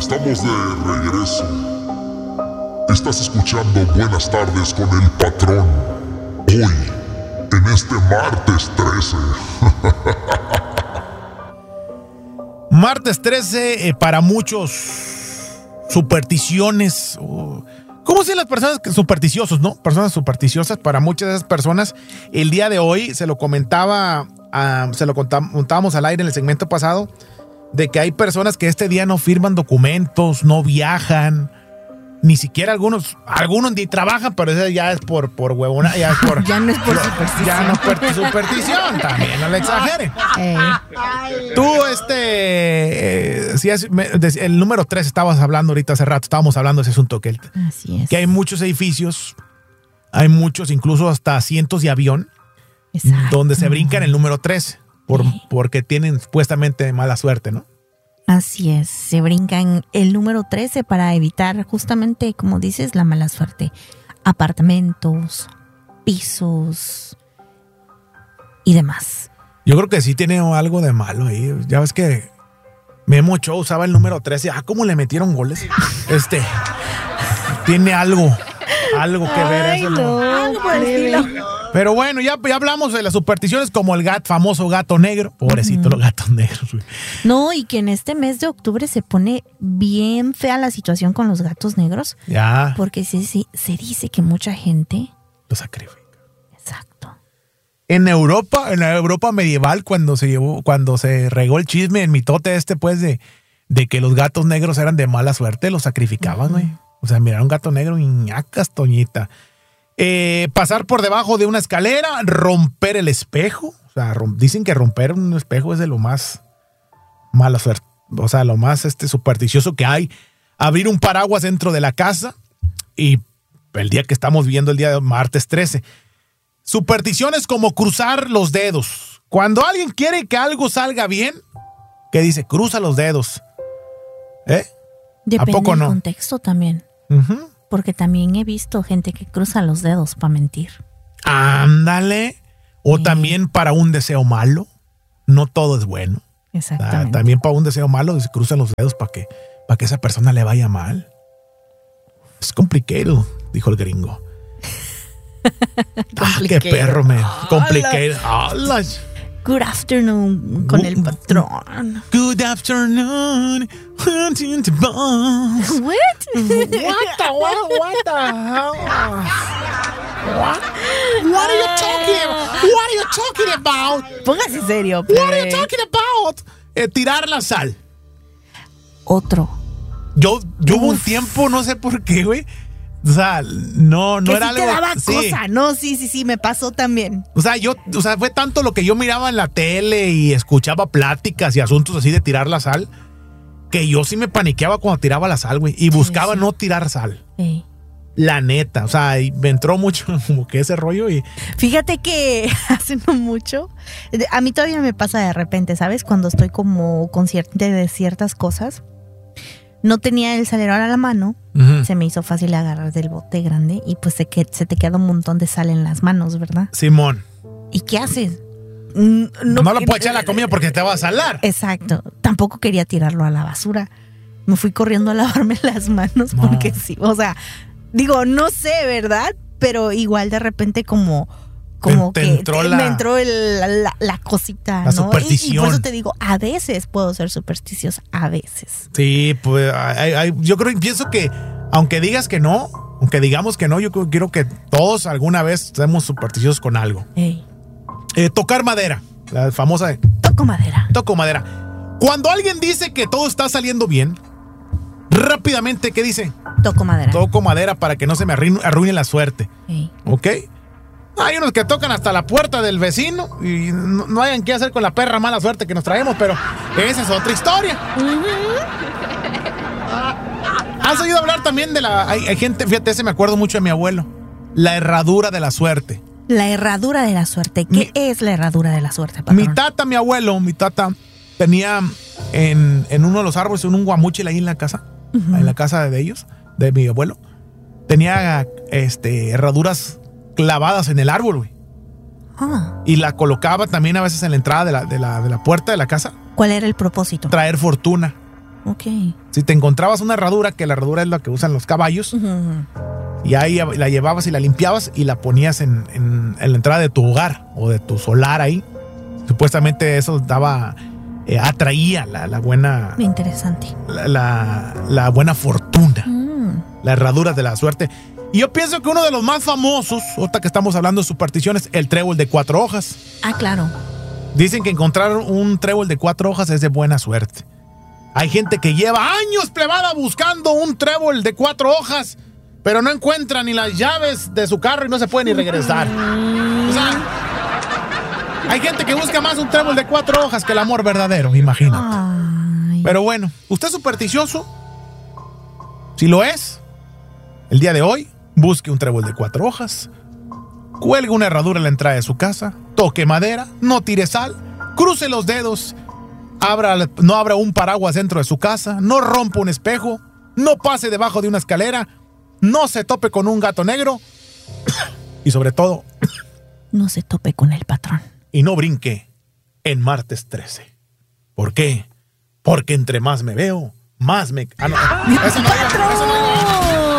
Estamos de regreso. Estás escuchando Buenas Tardes con el Patrón. Hoy, en este martes 13. Martes 13, para muchos, supersticiones. ¿Cómo se las personas supersticiosos, no? Personas supersticiosas. Para muchas de esas personas, el día de hoy se lo contábamos al aire en el segmento pasado, de que hay personas que este día no firman documentos, no viajan, ni siquiera algunos ni trabajan, pero eso ya es por huevona, ya es por... Ya no es por superstición. Ya no es por superstición, también, no le exageren. Tú, el número 3 estabas hablando ahorita hace rato, estábamos hablando de ese asunto, Así es. que hay muchos edificios, hay muchos, incluso hasta asientos de avión, Exacto. donde se brincan el número 3. Porque tienen supuestamente mala suerte, ¿no? Así es, se brincan el número 13 para evitar justamente, como dices, la mala suerte. Apartamentos, pisos y demás. Yo creo que sí tiene algo de malo ahí. Ya ves que Memo Ochoa usaba el número 13. ¿Cómo le metieron goles? Tiene algo que ver. Ay, eso no, algo por el estilo. Pero bueno, ya hablamos de las supersticiones como el famoso gato negro. Pobrecito los gatos negros. No, y que en este mes de octubre se pone bien fea la situación con los gatos negros. Ya. Porque se dice que mucha gente lo sacrifica. Exacto. En la Europa medieval, cuando se regó el chisme, el mitote pues, de que los gatos negros eran de mala suerte, los sacrificaban, güey. O sea, mirar un gato negro y ñacas, Toñita. Pasar por debajo de una escalera, romper el espejo. O sea, dicen que romper un espejo es de lo más mala suerte. O sea, lo más supersticioso que hay. Abrir un paraguas dentro de la casa. Y el día que estamos viendo, el día de martes 13. Supersticiones como cruzar los dedos. Cuando alguien quiere que algo salga bien, ¿qué dice? Cruza los dedos. Depende ¿A poco no? del contexto también. Porque también he visto gente que cruza los dedos para mentir. Ándale. O también para un deseo malo. No todo es bueno. Exactamente. También para un deseo malo se cruzan los dedos para que esa persona le vaya mal. Es complicado, dijo el gringo. Qué perro, me. Complicado. Good afternoon con el patrón. Good afternoon. What? What the hell? What are you talking about? Póngase serio. What are you talking about? Tirar la sal. Otro. Yo hubo un tiempo, no sé por qué, güey. O sea, no era algo. Te daba cosa, no, sí, me pasó también. O sea, fue tanto lo que yo miraba en la tele y escuchaba pláticas y asuntos así de tirar la sal, que yo sí me paniqueaba cuando tiraba la sal, güey, y buscaba no tirar sal. Sí. La neta, o sea, y me entró mucho como que ese rollo y... Fíjate que hace no mucho, a mí todavía me pasa de repente, ¿sabes? Cuando estoy como consciente de ciertas cosas. No tenía el salero a la mano, se me hizo fácil agarrar del bote grande y pues se te queda un montón de sal en las manos, ¿verdad? Simón. ¿Y qué haces? No lo puedo echar a la comida porque te va a salar. Exacto. Tampoco quería tirarlo a la basura. Me fui corriendo a lavarme las manos porque sí, o sea, digo, no sé, ¿verdad? Pero igual de repente como te que entró me entró la cosita, la ¿no? superstición. Y por eso te digo, a veces puedo ser supersticiosa, a veces. Sí, pues pienso que aunque digamos que no, yo quiero que todos alguna vez seamos supersticiosos con algo. Tocar madera, la famosa Toco madera. Cuando alguien dice que todo está saliendo bien, rápidamente, ¿qué dice? Toco madera. Toco madera para que no se me arruine la suerte. ¿Ok? Hay unos que tocan hasta la puerta del vecino y no hayan qué hacer con la perra mala suerte que nos traemos, pero esa es otra historia. ¿Has oído hablar también de hay gente, fíjate, me acuerdo mucho de mi abuelo, la herradura de la suerte? La herradura de la suerte. ¿Qué es la herradura de la suerte, patrón? Mi abuelo tenía en uno de los árboles un guamúchil ahí en la casa, en la casa de ellos, de mi abuelo. Tenía herraduras clavadas en el árbol, güey. Y la colocaba también a veces en la entrada de la puerta de la casa. ¿Cuál era el propósito? Traer fortuna. Ok. Si te encontrabas una herradura, que la herradura es la que usan los caballos, y ahí la llevabas y la limpiabas y la ponías en la entrada de tu hogar o de tu solar ahí. Supuestamente eso daba, atraía la buena... Interesante. La buena fortuna. La herradura de la suerte. Y yo pienso que uno de los más famosos, ahorita que estamos hablando de supersticiones, el trébol de 4 hojas. Ah, claro. Dicen que encontrar un trébol de 4 hojas es de buena suerte. Hay gente que lleva años, plebada, buscando un trébol de 4 hojas, pero no encuentra ni las llaves de su carro y no se puede ni regresar. O sea, hay gente que busca más un trébol de 4 hojas que el amor verdadero, imagínate. Ay. Pero bueno, ¿usted es supersticioso? Si lo es, el día de hoy, busque un trébol de 4 hojas, cuelgue una herradura en la entrada de su casa, toque madera, no tire sal, cruce los dedos, no abra un paraguas dentro de su casa, no rompa un espejo, no pase debajo de una escalera, no se tope con un gato negro y sobre todo, no se tope con el patrón. Y no brinque en martes 13. ¿Por qué? Porque entre más me veo, más me... Ah, no, eso no, eso no.